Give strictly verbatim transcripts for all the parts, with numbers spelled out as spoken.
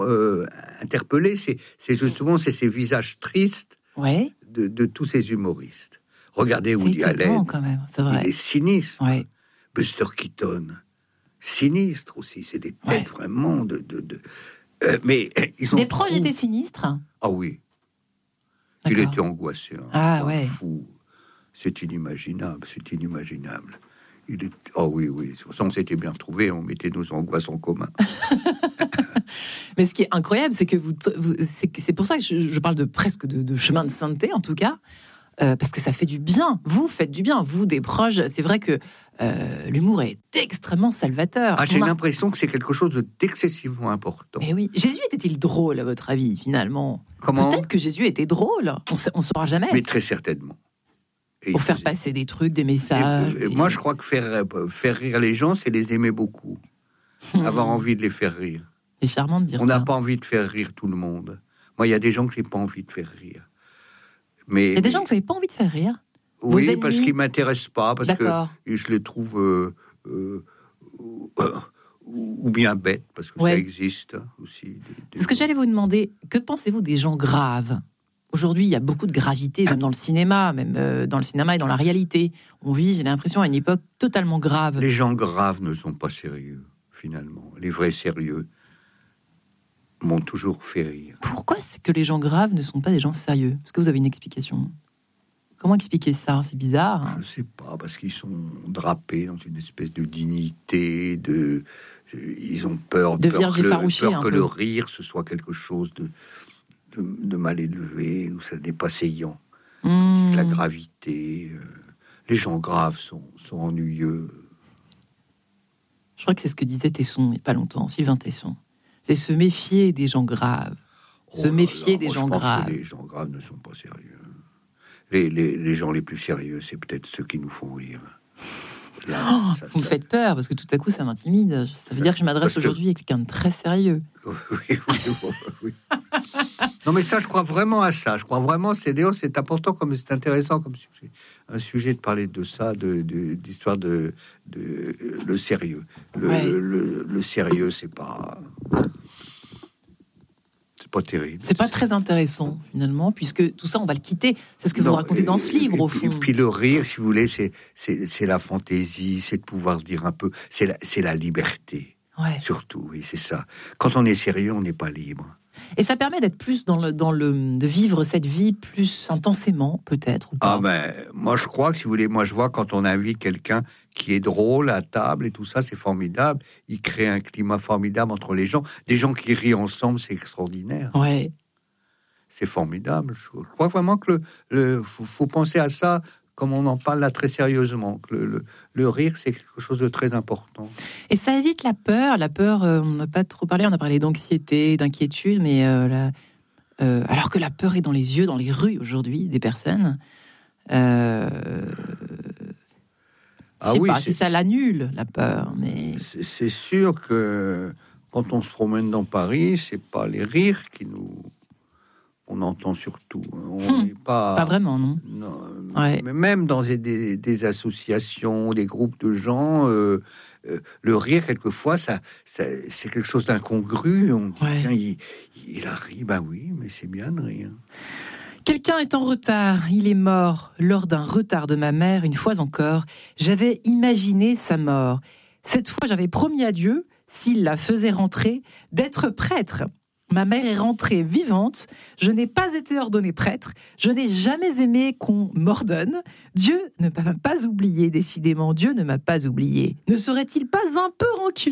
euh, interpellé, c'est, c'est justement c'est ces visages tristes ouais. de, de tous ces humoristes. Regardez c'est Woody Allen, quand même, c'est vrai. il est sinistre. Ouais. Buster Keaton, sinistre aussi. C'est des têtes ouais. vraiment de... de, de euh, mais ils ont des proches trop... étaient sinistres. Ah oui. D'accord. Il était angoissé. Hein, ah ouais. Fou. C'est inimaginable, c'est inimaginable. Il est... Oh oui, oui. On s'était bien retrouvés, on mettait nos angoisses en commun. Mais ce qui est incroyable, c'est que vous, vous c'est, c'est pour ça que je, je parle de presque de, de chemin de sainteté, en tout cas, euh, parce que ça fait du bien. Vous faites du bien, vous, des proches. C'est vrai que euh, l'humour est extrêmement salvateur. Ah, j'ai a... l'impression que c'est quelque chose d'excessivement important. Mais oui. Jésus était-il drôle, à votre avis, finalement? Comment? Peut-être que Jésus était drôle. On ne saura jamais. Mais très certainement. Et pour faire faisait... passer des trucs, des messages. Et, et... Moi, je crois que faire, faire rire les gens, c'est les aimer beaucoup. Mmh. Avoir envie de les faire rire. C'est charmant de dire On ça. On n'a pas envie de faire rire tout le monde. Moi, il y a des gens que j'ai pas envie de faire rire. Mais, il y a des mais... gens que vous n'avez pas envie de faire rire? Oui, ennemis... parce qu'ils ne m'intéressent pas, parce D'accord. que je les trouve euh, euh, euh, ou bien bêtes, parce que ouais. ça existe aussi. Des, des Ce que j'allais vous demander, que pensez-vous des gens graves? Aujourd'hui, il y a beaucoup de gravité, même dans le cinéma, même euh, dans le cinéma et dans la réalité. On vit, j'ai l'impression, à une époque totalement grave. Les gens graves ne sont pas sérieux, finalement. Les vrais sérieux m'ont toujours fait rire. Pourquoi c'est que les gens graves ne sont pas des gens sérieux? Est-ce que vous avez une explication? Comment expliquer ça? C'est bizarre. Hein. Je ne sais pas, parce qu'ils sont drapés dans une espèce de dignité, de... ils ont peur, de peur que, le, peur que peu. le rire, ce soit quelque chose de, de, de mal élevé, ou ça n'est pas saillant. Mmh. La gravité, euh, les gens graves sont, sont ennuyeux. Je crois que c'est ce que disait Tesson, il n'y a pas longtemps, Sylvain Tesson. C'est se méfier des gens graves. Se oh méfier là, des moi, gens je pense graves. Que les gens graves ne sont pas sérieux. Les, les, les gens les plus sérieux, c'est peut-être ceux qui nous font rire. Là, oh, ça, vous me ça... faites peur, parce que tout à coup, ça m'intimide. Ça veut ça, dire que je m'adresse aujourd'hui que... à quelqu'un de très sérieux. Oui, oui, oui, oui. Non, mais ça, je crois vraiment à ça. Je crois vraiment, c'est d'ailleurs, c'est important, comme c'est intéressant comme sujet. Un sujet de parler de ça, de, de, d'histoire de, de le sérieux. Le, ouais. le, le, le sérieux, c'est pas... pas terrible. C'est pas très intéressant finalement, puisque tout ça on va le quitter. C'est ce que non, vous racontez dans ce livre et, au fond. Et puis le rire, si vous voulez, c'est c'est, c'est la fantaisie, c'est de pouvoir dire un peu, c'est la, c'est la liberté. Ouais. Surtout, oui, c'est ça. Quand on est sérieux, on n'est pas libre. Et ça permet d'être plus dans le dans le de vivre cette vie plus intensément, peut-être ou pas. Ah ben, moi je crois que si vous voulez, moi je vois quand on invite quelqu'un qui est drôle à table et tout ça, c'est formidable. Il crée un climat formidable entre les gens. Des gens qui rient ensemble, c'est extraordinaire. Ouais. C'est formidable. Je crois vraiment que le, le faut, faut penser à ça comme on en parle là très sérieusement. Que le, le, le rire, c'est quelque chose de très important. Et ça évite la peur. La peur, euh, on n'a pas trop parlé. On a parlé d'anxiété, d'inquiétude, mais euh, la, euh, alors que la peur est dans les yeux, dans les rues aujourd'hui des personnes. Euh, Je ne sais ah oui, pas c'est... si ça l'annule, la peur, mais... C'est, c'est sûr que quand on se promène dans Paris, c'est pas les rires qui nous... On entend surtout. On hum, n'est pas... Pas vraiment, non, non ouais. Mais même dans des, des, des associations, des groupes de gens, euh, euh, le rire, quelquefois, ça, ça, c'est quelque chose d'incongru. On dit, ouais. tiens, il, il a ri. Ben oui, mais c'est bien de rire. Quelqu'un est en retard, il est mort. Lors d'un retard de ma mère, une fois encore, j'avais imaginé sa mort. Cette fois, j'avais promis à Dieu, s'il la faisait rentrer, d'être prêtre. Ma mère est rentrée vivante, je n'ai pas été ordonnée prêtre, je n'ai jamais aimé qu'on m'ordonne. Dieu ne m'a pas oublié, décidément, Dieu ne m'a pas oublié. Ne serait-il pas un peu rancunier ?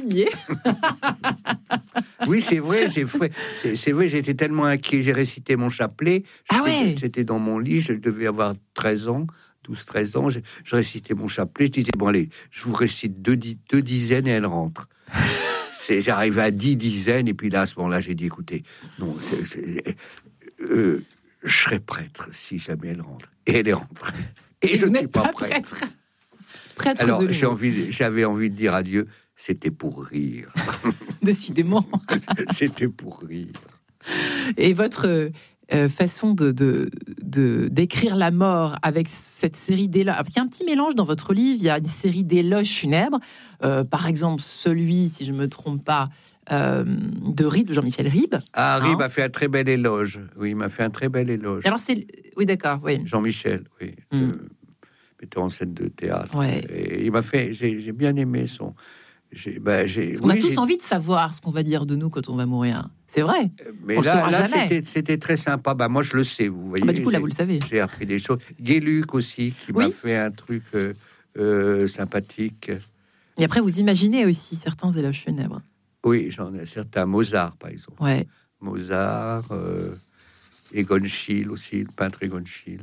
Oui, c'est vrai, j'ai fait, c'est, c'est vrai, j'étais tellement inquiet, j'ai récité mon chapelet, j'étais, ah ouais. j'étais dans mon lit, je devais avoir treize ans, douze treize ans, je, je récitais mon chapelet, je disais, bon allez, je vous récite deux, deux dizaines et elle rentre. C'est, j'arrivais à dix dizaines, et puis là, à ce moment-là, j'ai dit, écoutez, non, c'est, c'est, euh, je serai prêtre si jamais elle rentre. Et elle est rentrée. Et, et je n'étais pas, pas prêtre. prêtre. prêtre Alors, j'ai envie, j'avais envie de dire à Dieu, c'était pour rire. Décidément. C'était pour rire. Et votre euh, façon de, de, de, d'écrire la mort avec cette série d'éloges... Il y a un petit mélange dans votre livre, il y a une série d'éloges funèbres. Euh, par exemple, celui, si je ne me trompe pas, euh, de Ribes, de Jean-Michel Ribes. Ah, Ribes Hein. a fait un très bel éloge. Oui, il m'a fait un très bel éloge. Alors c'est, oui d'accord, oui. Jean-Michel, oui, Mm. le metteur en scène de théâtre. Ouais. Et il m'a fait, j'ai, j'ai bien aimé son. J'ai, ben, j'ai, Parce qu'on a oui, tous j'ai- envie de savoir ce qu'on va dire de nous quand on va mourir. C'est vrai. Mais on le là, saura là jamais. c'était, c'était très sympa. Bah, moi, je le sais, vous voyez. Ah bah, du coup, là, j'ai- vous le savez. J'ai appris des choses. Guéluc aussi, qui Oui. m'a fait un truc euh, euh, sympathique. Et après, vous imaginez aussi certains éloges funèbres. Oui, j'en ai certains. Mozart, par exemple. Ouais. Mozart, euh, Egon Schiele aussi, le peintre Egon Schiele.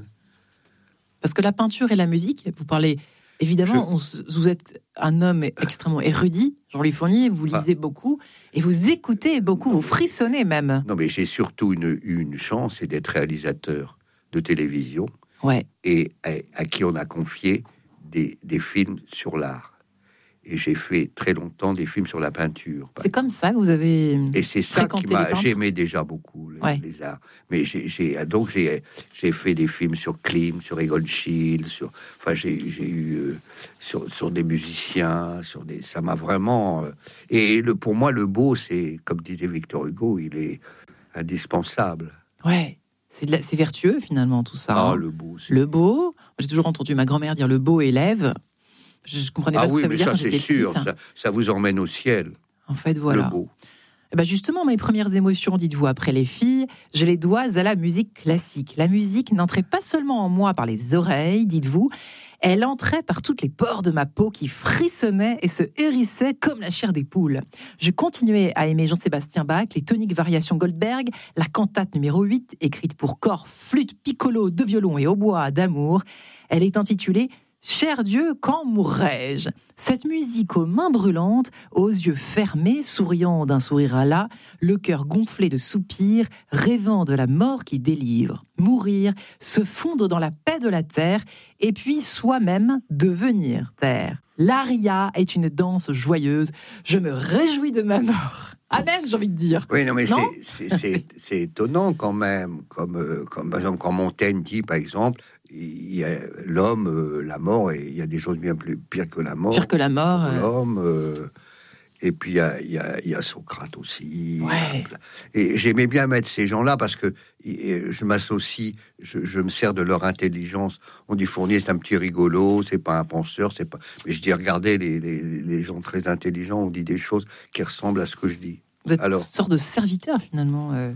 Parce que la peinture et la musique, vous parlez... Évidemment, Je- on s- vous êtes un homme extrêmement érudit, Jean-Louis Fournier, vous Ah. lisez beaucoup, et vous écoutez beaucoup, vous frissonnez même. Non, mais j'ai surtout une, une chance, c'est d'être réalisateur de télévision Ouais. et à, à qui on a confié des, des films sur l'art. Et j'ai fait très longtemps des films sur la peinture. C'est comme ça que vous avez... Et c'est ça qui fréquenté m'a. les peintres. J'aimais déjà beaucoup les, Ouais. les arts. Mais j'ai, j'ai donc j'ai, j'ai fait des films sur Klimt, sur Egon Schiele, sur. Enfin, j'ai, j'ai eu euh, sur, sur des musiciens, sur des. Ça m'a vraiment. euh, Et le, pour moi, le beau, c'est comme disait Victor Hugo, il est indispensable. Ouais. C'est, de la- c'est vertueux finalement tout ça. Ah, hein. le beau. c'est- Le beau, j'ai toujours entendu ma grand-mère dire le beau élève. Je, je comprenais pas Ah ce que oui, ça veut mais dire ça quand c'est j'étais sûr, petite. ça, ça vous emmène au ciel. En fait, voilà. Le beau. Eh ben justement, mes premières émotions, dites-vous, après les filles, je les dois à la musique classique. La musique n'entrait pas seulement en moi par les oreilles, dites-vous, elle entrait par toutes les pores de ma peau qui frissonnaient et se hérissaient comme la chair des poules. Je continuais à aimer Jean-Sébastien Bach, les toniques variations Goldberg, la cantate numéro huit, écrite pour corps, flûte, piccolo, deux violons et hautbois d'amour. Elle est intitulée « Cher Dieu, quand mourrai-je » Cette musique aux mains brûlantes, aux yeux fermés, souriant d'un sourire à la, le cœur gonflé de soupirs, rêvant de la mort qui délivre. Mourir, se fondre dans la paix de la terre, et puis soi-même devenir terre. L'aria est une danse joyeuse. Je me réjouis de ma mort. Amen, j'ai envie de dire. Oui, non, mais Non c'est, c'est, c'est, c'est étonnant quand même. Comme, euh, comme par exemple, quand Montaigne dit, par exemple, il y a l'homme, euh, la mort, et il y a des choses bien plus pires que la mort. Pire que la mort. pour euh, l'homme. euh, et puis il y a, il y, a, il y a Socrate aussi. Ouais. Et j'aimais bien mettre ces gens-là parce que et je m'associe, je, je me sers de leur intelligence. On dit Fournier, c'est un petit rigolo, c'est pas un penseur, c'est pas. Mais je dis, regardez, les, les, les gens très intelligents, on dit des choses qui ressemblent à ce que je dis. Vous êtes Alors. une sorte de serviteur finalement. euh.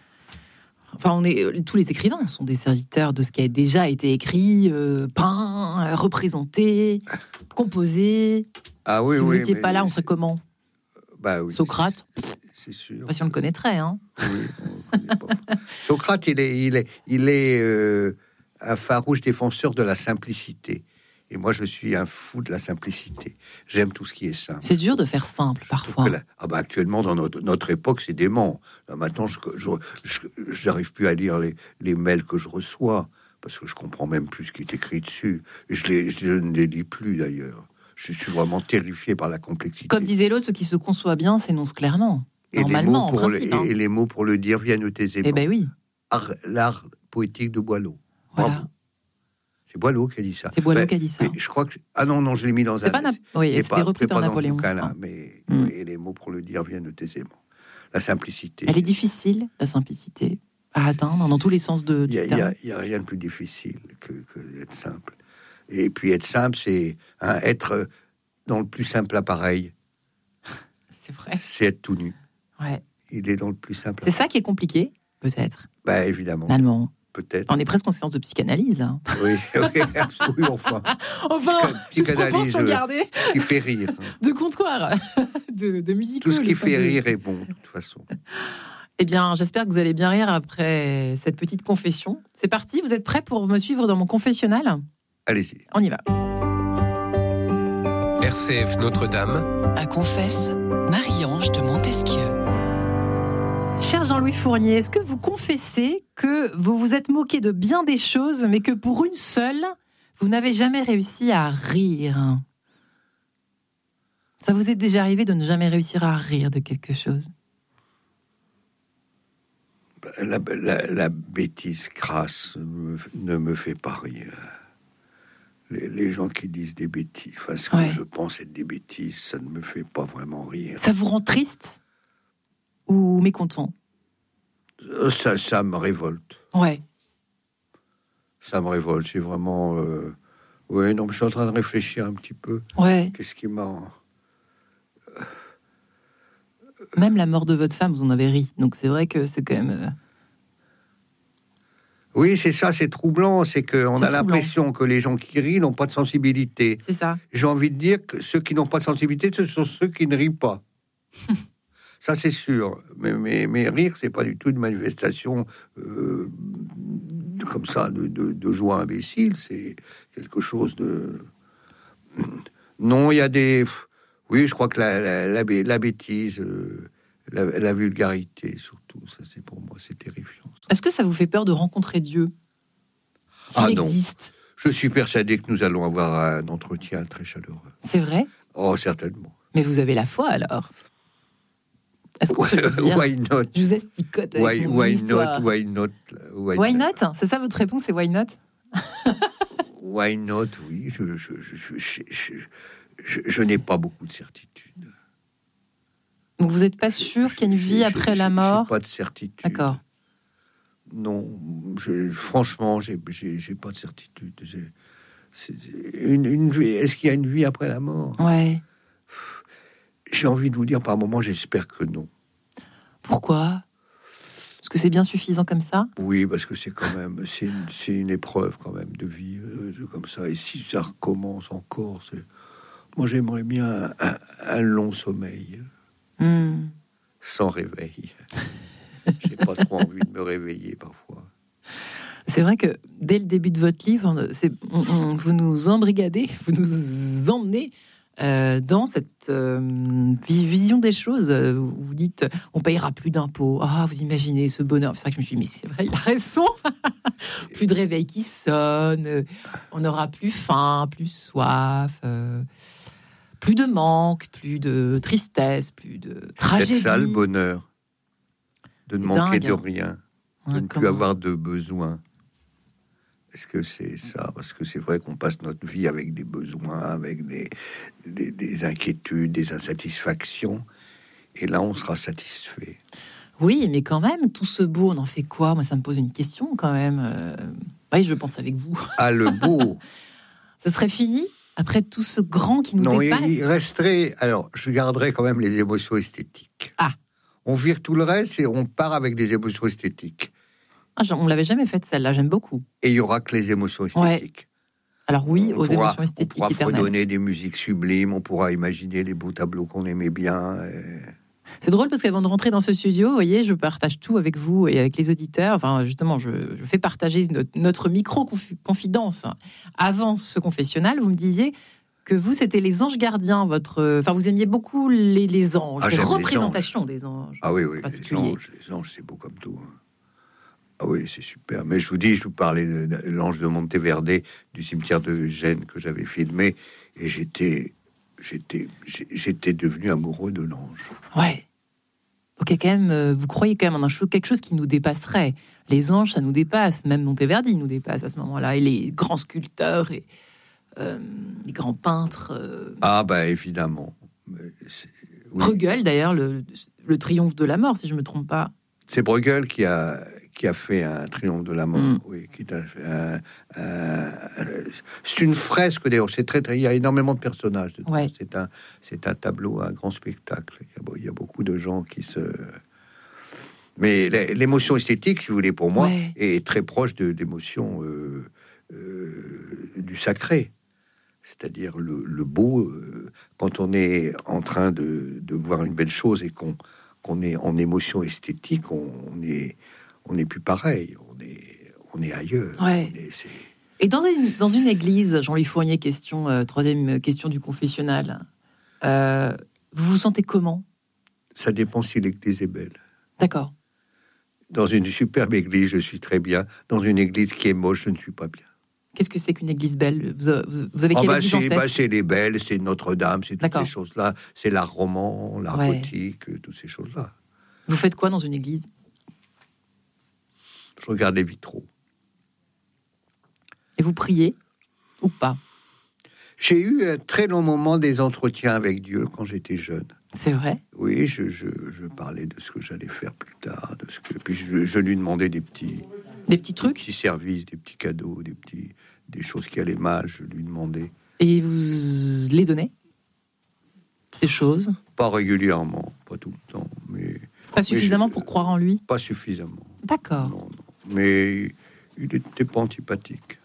Enfin, on est tous les écrivains sont des serviteurs de ce qui a déjà été écrit, euh, peint, euh, représenté, composé. Ah oui, si vous oui. n'étiez mais pas là, on c'est- ferait comment? bah oui, Socrate. c'est, c'est sûr. Pas si on le connaîtrait, hein. Oui, on connaît pas. Socrate, il est, il est, il est euh, un farouche défenseur de la simplicité. Et moi, je suis un fou de la simplicité. J'aime tout ce qui est simple. C'est dur de faire simple Je trouve parfois. que la- ah bah actuellement, dans notre, notre époque, c'est dément. Là, maintenant, je n'arrive plus à lire les, les mails que je reçois parce que je comprends même plus ce qui est écrit dessus. Je, les, je ne les lis plus d'ailleurs. Je suis vraiment terrifié par la complexité. Comme disait l'autre, ce qui se conçoit bien s'énonce clairement. et, les Normalement, mots en pour principe. le, hein. et, et les mots pour le dire viennent aisément. Eh ben oui, Art- L'art poétique de Boileau. voilà. Bravo. C'est Boileau qui a dit ça. C'est Boileau Ben, qui a dit ça. mais je crois que ah non non, je l'ai mis dans C'est un. pas Nap- oui, c'est c'était pas, repris c'est par pas dans Napoléon. ce bouquin-là, Ah. mais Mm. oui, les mots pour le dire viennent aisément. La simplicité. Elle est difficile, la simplicité, à C'est- atteindre dans tous les sens de, Il du y a, il y terme. a- il y a rien de plus difficile que, que d'être simple. Et puis être simple, c'est hein, être dans le plus simple appareil, C'est vrai. c'est être tout nu. Ouais. Il est dans le plus simple. C'est ça qui est compliqué, peut-être. Bah évidemment, Finalement. peut-être. On est presque en séance de psychanalyse, là. Oui, oui, oui, enfin, Enfin, Psycha- toute psychanalyse, proportion euh, gardée qui fait rire. de comptoir, de, de musique. Tout ce qui fait rire est bon, de toute façon. Eh bien, j'espère que vous allez bien rire après cette petite confession. C'est parti, vous êtes prêts pour me suivre dans mon confessionnal? Allez-y. On y va. R C F Notre-Dame. À confesse, Marie-Ange de Montesquieu. Cher Jean-Louis Fournier, est-ce que vous confessez que vous vous êtes moqué de bien des choses, mais que pour une seule, vous n'avez jamais réussi à rire? Ça vous est déjà arrivé de ne jamais réussir à rire de quelque chose? La, la- la bêtise crasse me- ne me fait pas rire. Les, les gens qui disent des bêtises, enfin, ce que Ouais. je pense être des bêtises, ça ne me fait pas vraiment rire. Ça vous rend triste? ou mécontent? Ça, ça me révolte. Ouais. Ça me révolte. C'est vraiment... Euh... Oui, non, je suis en train de réfléchir un petit peu. Ouais. Qu'est-ce qui m'a... Même la mort de votre femme, vous en avez ri. Donc c'est vrai que c'est quand même... Euh... Oui, c'est ça, c'est troublant. C'est qu'on C'est a troublant. l'impression que les gens qui rient n'ont pas de sensibilité. C'est ça. J'ai envie de dire que ceux qui n'ont pas de sensibilité, ce sont ceux qui ne rient pas. Ça, c'est sûr. Mais, mais, mais rire, c'est pas du tout une manifestation euh, comme ça de, de, de joie imbécile. C'est quelque chose de... Non, il y a des... Oui, je crois que la, la, la, la bêtise, euh, la, la vulgarité, surtout, ça, c'est pour moi, c'est terrifiant. Est-ce que ça vous fait peur de rencontrer Dieu? S'il Ah non. existe. Je suis persuadé que nous allons avoir un entretien très chaleureux. C'est vrai? Oh, certainement. Mais vous avez la foi, alors? Est-ce qu'on peut le dire? Why not? Je vous asticote avec Why, mon why histoire. not? Why not? Why, Why not? C'est ça votre réponse, c'est why not? Why not? Oui, je, je, je, je, je, je, je, je n'ai pas beaucoup de certitude. Donc vous n'êtes pas sûr qu'il y a une vie après la mort? J'ai pas de certitude. D'accord. Non, je, franchement, j'ai, j'ai, j'ai pas de certitude. J'ai, c'est, une, une vie, est-ce qu'il y a une vie après la mort? Ouais. J'ai envie de vous dire par moment, j'espère que non. Pourquoi? Parce que c'est bien suffisant comme ça? Oui, parce que c'est quand même, c'est une, c'est une épreuve quand même de vivre euh, comme ça. Et si ça recommence encore, c'est... moi j'aimerais bien un, un, un long sommeil, mmh. sans réveil. J'ai pas trop envie de me réveiller parfois. C'est vrai que dès le début de votre livre, c'est, on, on, vous nous embrigadez, vous nous emmenez euh, dans cette euh, vision des choses. Vous dites, on payera plus d'impôts. Ah, vous imaginez ce bonheur. C'est vrai que je me suis dit, mais c'est vrai, il a raison. Plus de réveil qui sonne, on n'aura plus faim, plus soif, euh, plus de manque, plus de tristesse, plus de tragédie. C'est ça le bonheur, de ne manquer dingue. de rien, de Ouais, ne comment... plus avoir de besoin. Est-ce que c'est ça? Parce que c'est vrai qu'on passe notre vie avec des besoins, avec des, des, des inquiétudes, des insatisfactions. Et là, on sera satisfait. Oui, mais quand même, tout ce beau, on en fait quoi? Moi, ça me pose une question quand même. Euh... Oui, je pense avec vous. Ah, le beau. Ce serait fini après tout ce grand qui nous non, dépasse? il, il resterait... Alors, je garderai quand même les émotions esthétiques. Ah. On vire tout le reste et on part avec des émotions esthétiques. Ah, on ne l'avait jamais faite, celle-là, j'aime beaucoup. Et il y aura que les émotions esthétiques. Ouais. Alors oui, on aux pourra, émotions esthétiques on pourra éternelles. fredonner des musiques sublimes, on pourra imaginer les beaux tableaux qu'on aimait bien. Et... C'est drôle parce qu'avant de rentrer dans ce studio, vous voyez, je partage tout avec vous et avec les auditeurs. Enfin, justement, je, je fais partager notre, notre micro-confidence. Avant ce confessionnal, vous me disiez que vous, c'était les anges gardiens, votre... Enfin, vous aimiez beaucoup les, les anges, ah, les représentations les des anges. Ah oui, oui, les anges, les anges, c'est beau comme tout. Ah oui, c'est super. Mais je vous dis, je vous parlais de, de l'ange de Monteverde, du cimetière de Gênes que j'avais filmé, et j'étais, j'étais, j'étais devenu amoureux de l'ange. Ouais. Ok, quand même, vous croyez quand même en un chose, quelque chose qui nous dépasserait. Les anges, ça nous dépasse. Même Monteverdi nous dépasse à ce moment-là. Et les grands sculpteurs et euh, les grands peintres. Euh... Ah bah évidemment. Oui. Bruegel, d'ailleurs, le, le triomphe de la mort, si je me trompe pas. C'est Bruegel qui a qui a fait un triomphe de la mort. Mm. Oui, qui a fait un, un, c'est une fresque d'ailleurs. C'est très, très, il y a énormément de personnages dedans. Ouais. C'est un c'est un tableau, un grand spectacle. Il y a, il y a beaucoup de gens qui se. Mais l'émotion esthétique, si vous voulez, pour moi, ouais. est très proche de l'émotion euh, euh, du sacré. C'est-à-dire le, le beau, euh, quand on est en train de, de voir une belle chose et qu'on, qu'on est en émotion esthétique, on, on est, on n'est plus pareil, on est, on est ailleurs. Ouais. On est, c'est... Et dans une, dans une église, Jean-Louis Fournier, question, euh, troisième question du confessionnal, euh, vous vous sentez comment? Ça dépend si l'église est belle. D'accord. Dans une superbe église, je suis très bien. Dans une église qui est moche, je ne suis pas bien. Qu'est-ce que c'est qu'une église belle? Vous, vous avez oh quelle bah église c'est, en tête? bah c'est les belles, c'est Notre-Dame, c'est toutes D'accord. ces choses-là. C'est l'art roman, l'art ouais. gothique, toutes ces choses-là. Vous faites quoi dans une église? Je regarde les vitraux. Et vous priez ou pas? J'ai eu un très long moment des entretiens avec Dieu quand j'étais jeune. C'est vrai. Oui, je, je, je parlais de ce que j'allais faire plus tard, de ce que puis je, je lui demandais des petits, Des petits trucs. des petits services, des petits cadeaux, des petits, des choses qui allaient mal. Je lui demandais. Et vous les donnez, ces choses? Pas régulièrement, pas tout le temps, mais Pas suffisamment je- pour croire en lui? pas suffisamment. D'accord. Non, non. Mais il était pas antipathique.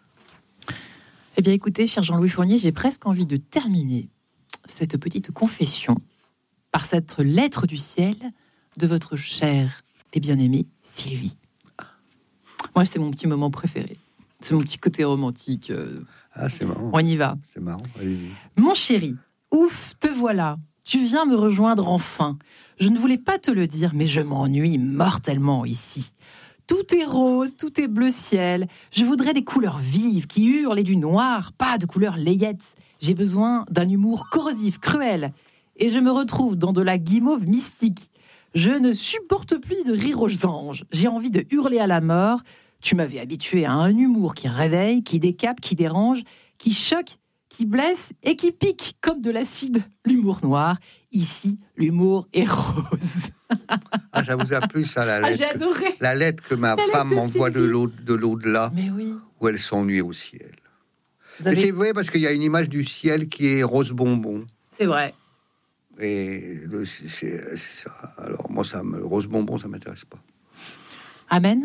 Eh bien, écoutez, cher Jean-Louis Fournier, j'ai presque envie de terminer cette petite confession par cette lettre du ciel de votre cher et bien-aimé Sylvie. Moi, c'est mon petit moment préféré. C'est mon petit côté romantique. euh, Ah, c'est marrant. On y va. C'est marrant. Allez-y. Mon chéri, ouf, te voilà. Tu viens me rejoindre enfin. Je ne voulais pas te le dire, mais je m'ennuie mortellement ici. Tout est rose, tout est bleu ciel. Je voudrais des couleurs vives qui hurlent et du noir, pas de couleurs layettes. J'ai besoin d'un humour corrosif, cruel. Et je me retrouve dans de la guimauve mystique. Je ne supporte plus de rire aux anges. J'ai envie de hurler à la mort. Tu m'avais habitué à un humour qui réveille, qui décape, qui dérange, qui choque, qui blesse et qui pique comme de l'acide. L'humour noir. Ici, l'humour est rose. Ah, ça vous a plu, ça, la Ah, lettre j'ai que- adoré. La lettre que ma La lettre femme de m'envoie de Sylvie. l'au- de l'au-delà, Mais oui. où elle s'ennuie au ciel. Vous Et avez... c'est vrai, parce qu'il y a une image du ciel qui est rose bonbon. C'est vrai. Et le- c'est c'est ça. Alors, moi, ça me, rose bonbon, ça m'intéresse pas. Amen.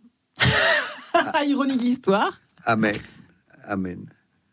Ironie de l'histoire. Amen. Amen.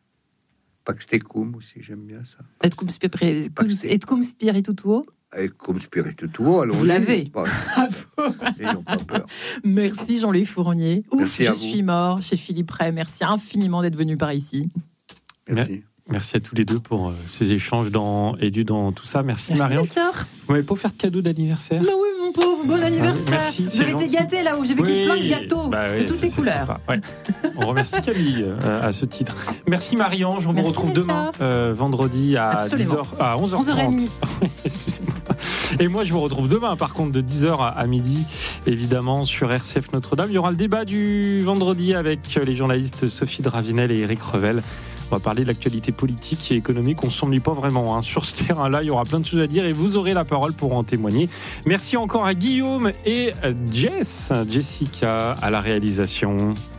Paxtecum aussi, j'aime bien ça. Et cum spiri- et cum spirituo. Et comme spirituo, allons-y. Vous l'avez. Bon, n'ayons pas peur. Merci Jean-Louis Fournier. Ouf, Merci je à vous. suis mort chez Philippe Ray. Merci infiniment d'être venu par ici. Merci. Merci à tous les deux pour euh, ces échanges dans, élus dans tout ça. Merci, Merci Marion. Melchior. Vous m'avez pas offert de cadeau d'anniversaire? Bah oui, mon pauvre, bon anniversaire. merci, c'est J'avais été gentil. gâtée là où j'ai vu qu'il y a plein de gâteaux bah de ouais, toutes ça, les c'est couleurs. sympa, ouais. On remercie Camille euh, à ce titre. Merci Marie-Ange, on Merci, vous retrouve Melchior. demain, euh, vendredi à Absolument. dix heures, à onze heures onze heures trente. trente. Excusez-moi. Et moi, je vous retrouve demain, par contre, de dix heures à, à midi, évidemment, sur R C F Notre-Dame. Il y aura le débat du vendredi avec les journalistes Sophie Dravinel et Eric Revel. On va parler de l'actualité politique et économique. On ne s'ennuie pas vraiment hein. Sur ce terrain-là. Il y aura plein de choses à dire et vous aurez la parole pour en témoigner. Merci encore à Guillaume et Jess, Jessica à la réalisation.